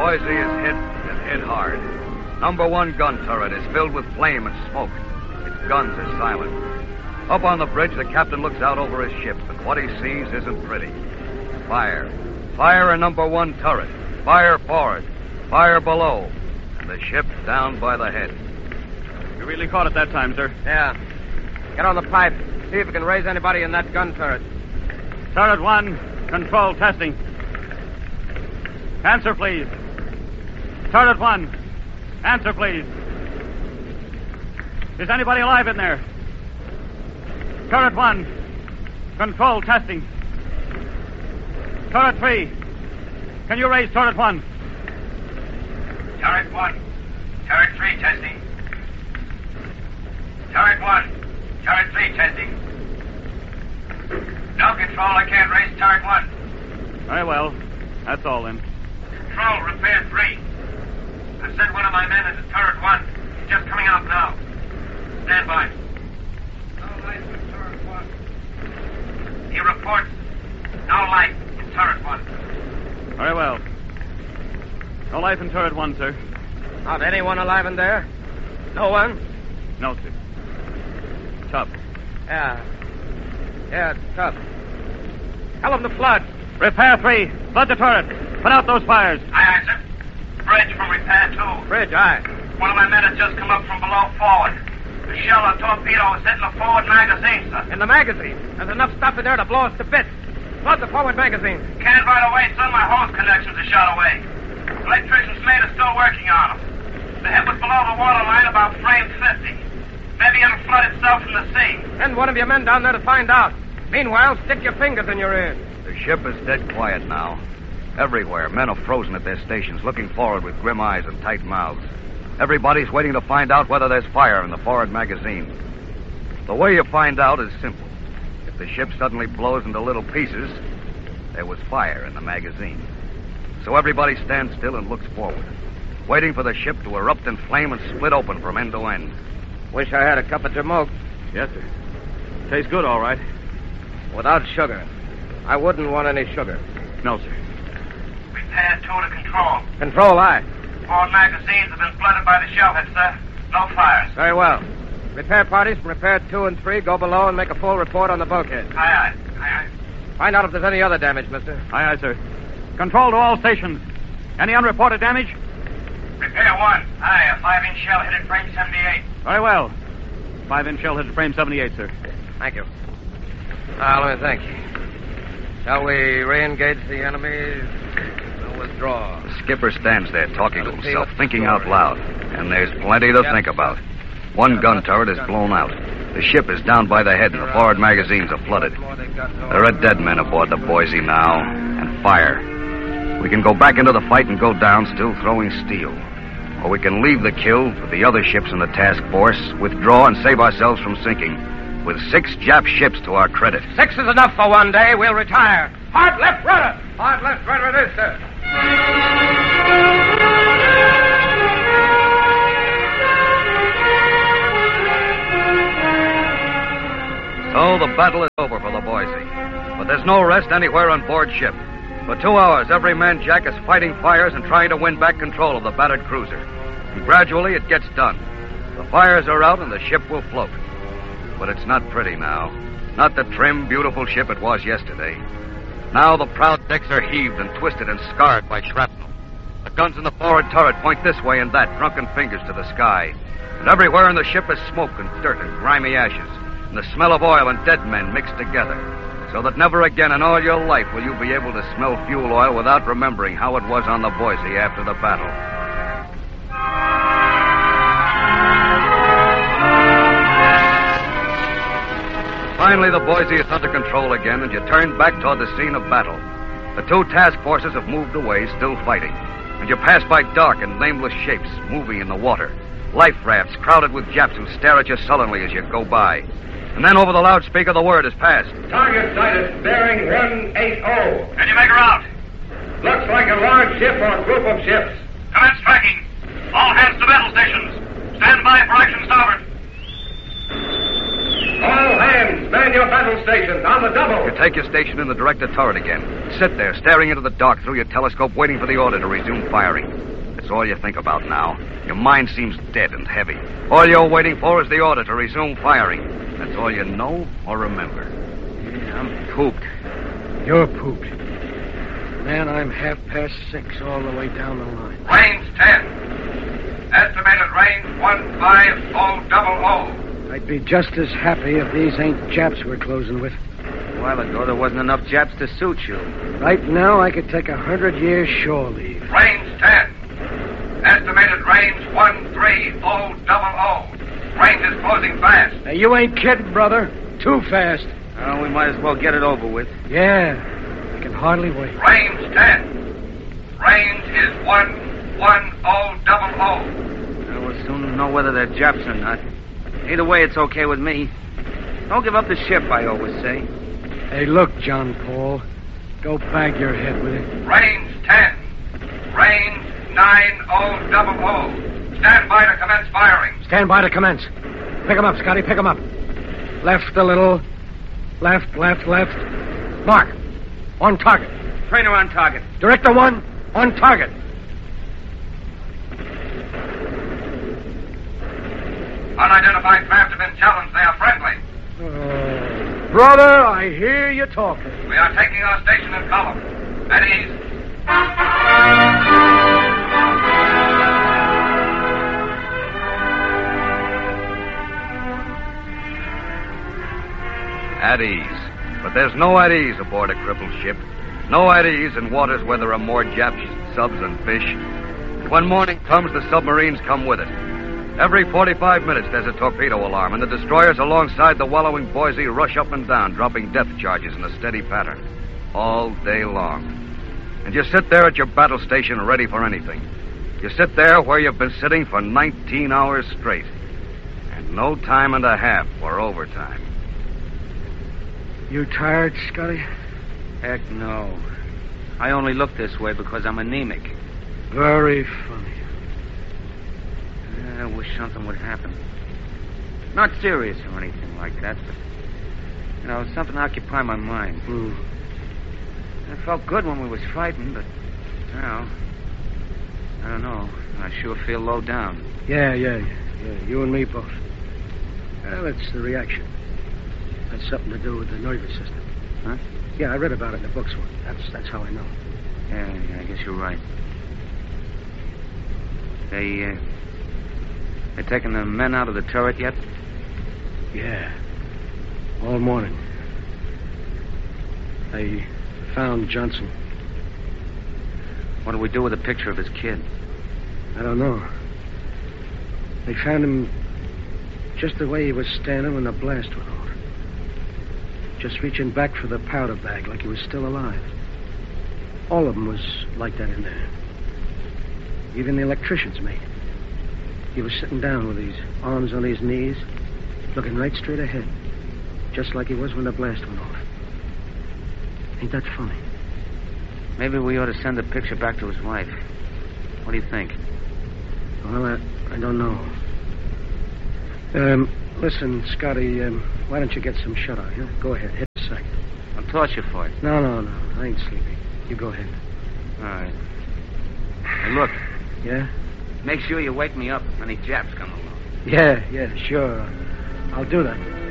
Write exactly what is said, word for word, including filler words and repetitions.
Boise is hit and hit hard. Number one gun turret is filled with flame and smoke. Its guns are silent. Up on the bridge, the captain looks out over his ship, and what he sees isn't pretty. Fire. Fire in number one turret. Fire forward. Fire below. And the ship's down by the head. You really caught it that time, sir. Yeah. Get on the pipe. See if you can raise anybody in that gun turret. Turret one, control testing. Answer, please. Turret one, answer, please. Is anybody alive in there? Turret one, control testing. Turret three, can you raise turret one? Turret one, turret three testing. Turret one, turret three testing. No control, I can't raise turret one. Very well. That's all then. Control, repair three. I sent one of my men into turret one. He's just coming out now. Stand by. No light in turret one. He reports no light in turret one. Very well. No life in turret one, sir. Not anyone alive in there? No one? No, sir. Tough. Yeah. Yeah, it's tough. Tell them to flood. Repair three. Flood the turret. Put out those fires. Aye, aye, sir. Bridge from repair two. Bridge, aye. One of my men has just come up from below forward. The shell or torpedo is hitting the forward magazine, sir. In the magazine. There's enough stuff in there to blow us to bits. Flood the forward magazine. Can't right away, son. My hose connections are shot away. Electrician's mate is still working on them. The hit was below the waterline about frame fifty. Maybe it'll flood itself from the sea. Send one of your men down there to find out. Meanwhile, stick your fingers in your ears. The ship is dead quiet now. Everywhere, men are frozen at their stations, looking forward with grim eyes and tight mouths. Everybody's waiting to find out whether there's fire in the forward magazine. The way you find out is simple. If the ship suddenly blows into little pieces, there was fire in the magazine. So everybody stands still and looks forward, waiting for the ship to erupt in flame and split open from end to end. Wish I had a cup of jamoke. Yes, sir. Tastes good, all right. Without sugar. I wouldn't want any sugar. No, sir. Repair two to control. Control, aye. Forward magazines have been flooded by the shellhead, sir. No fires. Very well. Repair parties from repair two and three go below and make a full report on the bulkhead. Aye, aye. Aye, aye. Find out if there's any other damage, mister. Aye, aye, sir. Control to all stations. Any unreported damage? Repair one. Aye, a five-inch shell hit at frame seventy-eight. Very well. Five-inch shell hit at frame seventy-eight, sir. Thank you. Now, let me think. Shall we re-engage the enemy or withdraw? The skipper stands there talking to himself, thinking out loud. And there's plenty to think about. One gun turret is blown out. The ship is down by the head and the forward magazines are flooded. There are dead men aboard the Boise now, and fire. We can go back into the fight and go down still throwing steel. Or we can leave the kill for the other ships in the task force, withdraw and save ourselves from sinking. With six Jap ships to our credit. Six is enough for one day. We'll retire. Hard left rudder. Hard left rudder it is, sir. So the battle is over for the Boise. But there's no rest anywhere on board ship. For two hours, every man Jack is fighting fires and trying to win back control of the battered cruiser. And gradually it gets done. The fires are out and the ship will float. But it's not pretty now. Not the trim, beautiful ship it was yesterday. Now the proud decks are heaved and twisted and scarred by shrapnel. The guns in the forward turret point this way and that, drunken fingers to the sky. And everywhere in the ship is smoke and dirt and grimy ashes, and the smell of oil and dead men mixed together, so that never again in all your life will you be able to smell fuel oil without remembering how it was on the Boise after the battle. Finally, the Boise is under control again, and you turn back toward the scene of battle. The two task forces have moved away, still fighting. And you pass by dark and nameless shapes moving in the water. Life rafts crowded with Japs who stare at you sullenly as you go by. And then over the loudspeaker, the word is passed. Target sighted, bearing one eighty. Can you make her out? Looks like a large ship or group of ships. Commence tracking. All hands to battle stations. Stand by for action starboard. All hands, man your battle stations, on the double. You take your station in the director turret again. Sit there, staring into the dark through your telescope, waiting for the order to resume firing. That's all you think about now. Your mind seems dead and heavy. All you're waiting for is the order to resume firing. That's all you know or remember. Yeah, I'm pooped. You're pooped. Man, I'm half past six all the way down the line. Range ten. Estimated range one five oh double oh. I'd be just as happy if these ain't Japs we're closing with. A while ago, there wasn't enough Japs to suit you. Right now, I could take a hundred years shore leave. Range ten. Estimated range one three oh double oh. Range is closing fast. Now, you ain't kidding, brother. Too fast. Oh, we might as well get it over with. Yeah, I can hardly wait. Range ten. Range is one one oh double oh. We'll soon know whether they're Japs or not. Either way, it's okay with me. Don't give up the ship, I always say. Hey, look, John Paul. Go bag your head with it. Range ten. Range nine oh double oh. Stand by to commence firing. Stand by to commence. Pick 'em up, Scotty. Pick 'em up. Left a little. Left, left, left. Mark. On target. Trainer on target. Director one. On target. Unidentified craft have been challenged. They are friendly. Uh, brother, I hear you talking. We are taking our station in column. At ease. At ease. But there's no at ease aboard a crippled ship. No at ease in waters where there are more Jap subs than fish. When morning comes, the submarines come with it. Every forty-five minutes, there's a torpedo alarm, and the destroyers alongside the wallowing Boise rush up and down, dropping depth charges in a steady pattern. All day long. And you sit there at your battle station ready for anything. You sit there where you've been sitting for nineteen hours straight. And no time and a half for overtime. You tired, Scotty? Heck no. I only look this way because I'm anemic. Very funny. I wish something would happen. Not serious or anything like that, but, you know, something to occupy my mind. Mm. It felt good when we was fighting, but now, I don't know. I sure feel low down. Yeah, yeah, yeah. yeah you and me both. Well, it's the reaction. That's something to do with the nervous system. Huh? Yeah, I read about it in the books once. That's that's how I know. Yeah, yeah, I guess you're right. They, uh, they taking the men out of the turret yet? Yeah. All morning. They found Johnson. What do we do with a picture of his kid? I don't know. They found him just the way he was standing when the blast went off. Just reaching back for the powder bag like he was still alive. All of them was like that in there. Even the electrician's mate. He was sitting down with his arms on his knees, looking right straight ahead, just like he was when the blast went off. Ain't that funny? Maybe we ought to send the picture back to his wife. What do you think? Well, I, I don't know. Um, listen, Scotty, um, why don't you get some shut-eye, huh? Go ahead, hit a second. I'll toss you for it. No, no, no, I ain't sleepy. You go ahead. All right. Hey, look. Yeah? Make sure you wake me up if any Japs come along. Yeah, yeah, sure. I'll do that.